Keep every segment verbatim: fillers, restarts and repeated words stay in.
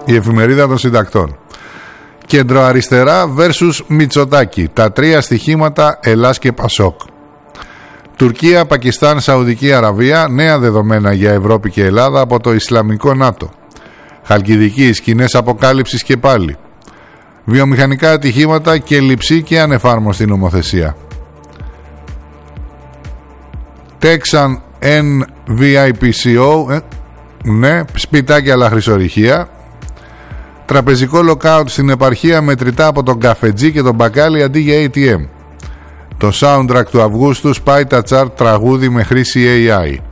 η εφημερίδα των συντακτών. Κεντροαριστερά versus Μητσοτάκη, τα τρία στοιχήματα Ελλάς και Πασόκ. Τουρκία, Πακιστάν, Σαουδική Αραβία, νέα δεδομένα για Ευρώπη και Ελλάδα από το Ισλαμικό ΝΑΤΟ. Χαλκιδική, σκηνές αποκάλυψης και πάλι. Βιομηχανικά ατυχήματα και λειψή και ανεφάρμοστη νομοθεσία. Texan εν βι άι πι σι ο, ε, ναι, σπιτάκια αλλά χρυσορυχεία. Τραπεζικό lockout στην επαρχία μετρητά από τον καφετζή και τον μπακάλι αντί για έι τι εμ. Το soundtrack του Αυγούστου σπάει τα τσάρτ τραγούδι με χρήση έι άι.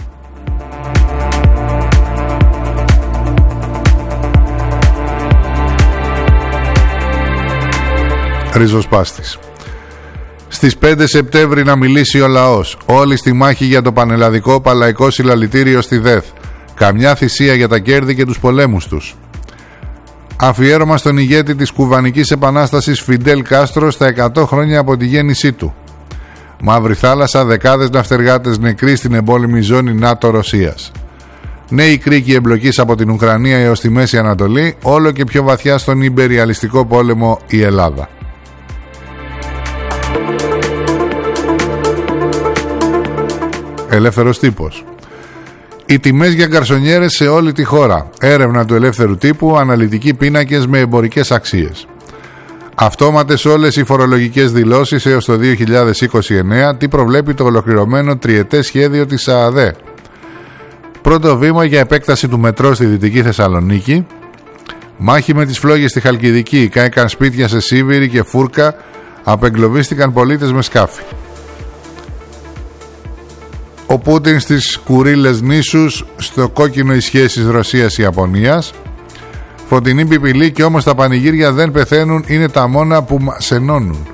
Ριζοσπάστης. Στις πέντε Σεπτέμβρη να μιλήσει ο λαός. Όλοι στη μάχη για το πανελλαδικό παλαϊκό συλλαλητήριο στη ΔΕΘ. Καμιά θυσία για τα κέρδη και τους πολέμους τους. Αφιέρωμα στον ηγέτη της κουβανικής επανάστασης Φιντέλ Κάστρο στα εκατό χρόνια από τη γέννησή του. Μαύρη θάλασσα, δεκάδες ναυτεργάτες νεκροί στην εμπόλεμη ζώνη ΝΑΤΟ-Ρωσίας. Νέοι κρίκοι εμπλοκής από την Ουκρανία έως τη Μέση Ανατολή, όλο και πιο βαθιά στον ιμπεριαλιστικό πόλεμο η Ελλάδα. Ελεύθερος τύπος. Οι τιμές για γκαρσονιέρες σε όλη τη χώρα. Έρευνα του ελεύθερου τύπου, αναλυτικοί πίνακες με εμπορικές αξίες. Αυτόματες όλες οι φορολογικές δηλώσεις έως το δύο χιλιάδες είκοσι εννέα. Τι προβλέπει το ολοκληρωμένο τριετές σχέδιο της ΑΑΔΕ. Πρώτο βήμα για επέκταση του μετρό στη Δυτική Θεσσαλονίκη. Μάχη με τις φλόγες στη Χαλκιδική. Κάηκαν σπίτια σε Σίβηρη και Φούρκα. Απεγκλωβίστηκαν πολίτες με σκάφη. Ο Πούτιν στις κουρίλες νήσους, στο κόκκινο οι σχέσεις Ρωσίας-Ιαπωνίας. Φωτεινή πιπηλή και όμως τα πανηγύρια δεν πεθαίνουν, είναι τα μόνα που μας ενώνουν.